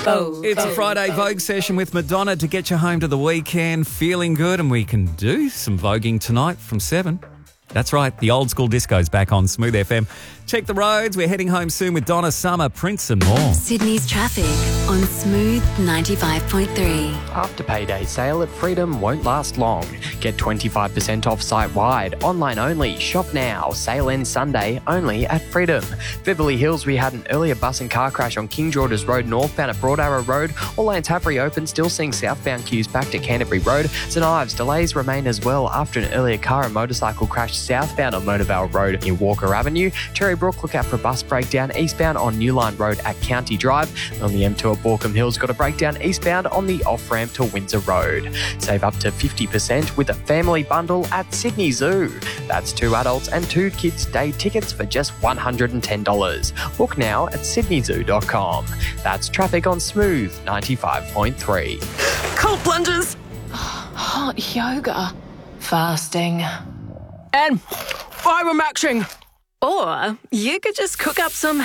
It's a Friday Vogue session with Madonna to get you home to the weekend feeling good, and we can do some voguing tonight from 7. That's right, the old school disco's back on Smooth FM. Check the roads, we're heading home soon with Donna Summer, Prince and more. Sydney's traffic on Smooth 95.3. After payday sale at Freedom won't last long. Get 25% off site-wide, online only, shop now. Sale ends Sunday, only at Freedom. Beverly Hills, we had an earlier bus and car crash on King George's Road northbound at Broad Arrow Road. All lanes have reopened, still seeing southbound queues back to Canterbury Road. St Ives, delays remain as well after an earlier car and motorcycle crash southbound on Motorvale Road near Walker Avenue. Cherrybrook, look out for a bus breakdown eastbound on New Line Road at County Drive. On the M2 at Borkham Hills, got a breakdown eastbound on the off-ramp to Windsor Road. Save up to 50% with a family bundle at Sydney Zoo. That's 2 adults and 2 kids day tickets for just $110. Book now at sydneyzoo.com. That's traffic on Smooth 95.3. Cold plunges. Hot yoga. Fasting. And fibre-maxing. Or you could just cook up some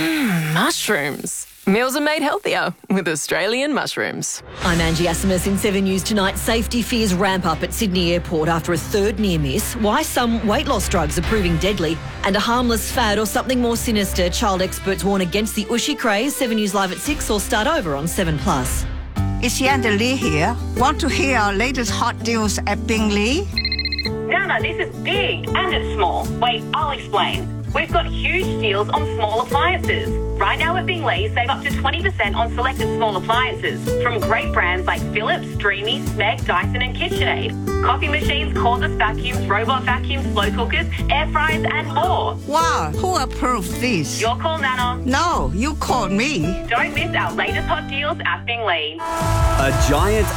mushrooms. Meals are made healthier with Australian mushrooms. I'm Angie Asimus in 7 News tonight. Safety fears ramp up at Sydney Airport after a third near miss. Why some weight loss drugs are proving deadly, and a harmless fad or something more sinister. Child experts warn against the Ushy craze. 7 News live at 6 or start over on 7plus. It's Yanda Lee here. Want to hear our latest hot deals at Bingley? Nana, this is big and it's small. Wait, I'll explain. We've got huge deals on small appliances. Right now at Bingley, save up to 20% on selected small appliances from great brands like Philips, Dreamy, Smeg, Dyson and KitchenAid. Coffee machines, cordless vacuums, robot vacuums, slow cookers, air fryers and more. Wow, who approved this? Your call, Nana. No, you called me. Don't miss our latest hot deals at Bingley. A giant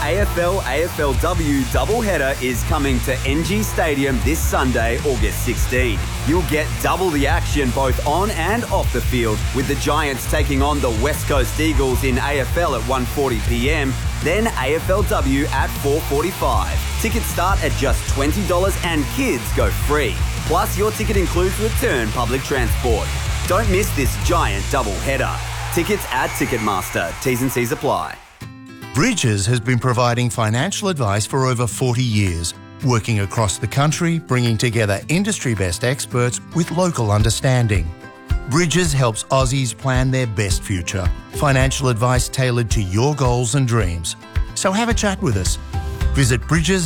AFL-AFLW doubleheader is coming to NG Stadium this Sunday, August 16. You'll get double the action both on and off the field, with the Giants taking on the West Coast Eagles in AFL at 1:40pm, then AFLW at 4:45. Tickets start at just $20 and kids go free. Plus, your ticket includes return public transport. Don't miss this giant doubleheader. Tickets at Ticketmaster. T's and C's apply. Bridges has been providing financial advice for over 40 years, working across the country, bringing together industry-best experts with local understanding. Bridges helps Aussies plan their best future. Financial advice tailored to your goals and dreams. So have a chat with us. Visit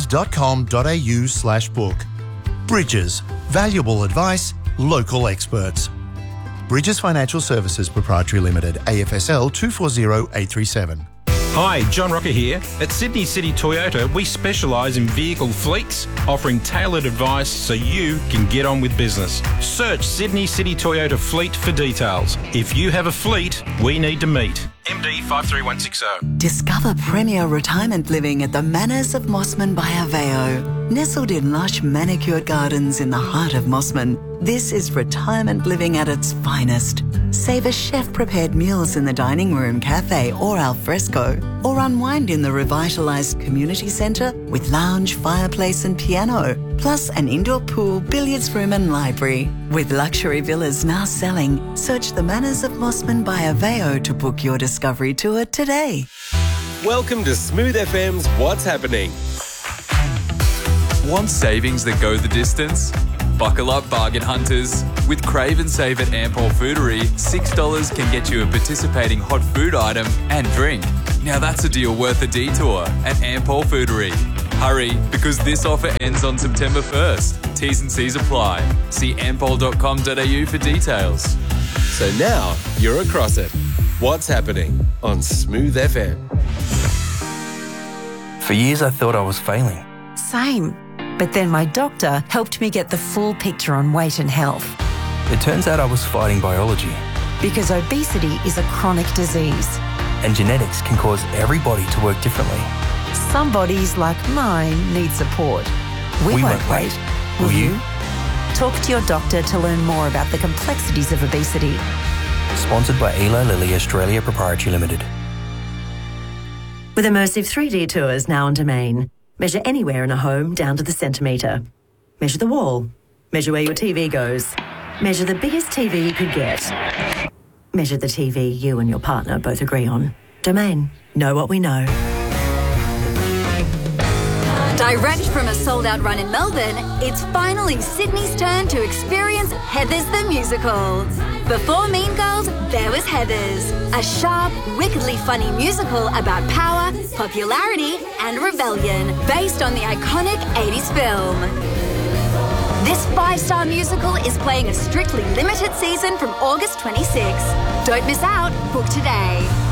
bridges.com.au/book. Bridges. Valuable advice, local experts. Bridges Financial Services Proprietary Limited, AFSL 240837. Hi, John Rocker here. At Sydney City Toyota, we specialise in vehicle fleets, offering tailored advice so you can get on with business. Search Sydney City Toyota Fleet for details. If you have a fleet, we need to meet. MD 53160. Discover premier retirement living at the Manors of Mossman by Aveo. Nestled in lush manicured gardens in the heart of Mossman, this is retirement living at its finest. Savour chef-prepared meals in the dining room, cafe or al fresco, or unwind in the revitalised community centre with lounge, fireplace and piano, plus an indoor pool, billiards room and library. With luxury villas now selling, search the Manors of Mossman by Aveo to book your discovery tour today. Welcome to Smooth FM's What's Happening. Want savings that go the distance? Buckle up, bargain hunters. With Crave and Save at Ampol Foodery, $6 can get you a participating hot food item and drink. Now that's a deal worth a detour at Ampol Foodery. Hurry, because this offer ends on September 1st. T's and C's apply. See ampol.com.au for details. So now you're across it. What's Happening on Smooth FM. For years I thought I was failing. Same. But then my doctor helped me get the full picture on weight and health. It turns out I was fighting biology. Because obesity is a chronic disease. And genetics can cause every body to work differently. Some bodies, like mine, need support. We won't wait. Will you? Talk to your doctor to learn more about the complexities of obesity. Sponsored by Eli Lilly Australia Proprietary Limited. With immersive 3D tours now on Domain. Measure anywhere in a home down to the centimetre. Measure the wall. Measure where your TV goes. Measure the biggest TV you could get. Measure the TV you and your partner both agree on. Domain. Know what we know. Direct from a sold-out run in Melbourne, it's finally Sydney's turn to experience Heathers the Musical. Before Mean Girls, there was Heathers, a sharp, wickedly funny musical about power, popularity and rebellion, based on the iconic 80s film. This 5-star musical is playing a strictly limited season from August 26. Don't miss out. Book today.